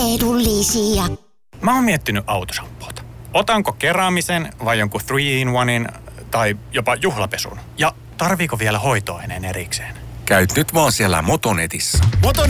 Edullisia. Mä oon miettinyt autoshampoota. Otanko keraamisen vai jonkun 3-in-1 tai jopa juhlapesun? Ja tarviiko vielä hoitoaineen erikseen? Käyt nyt vaan siellä Motonetissä. Motonet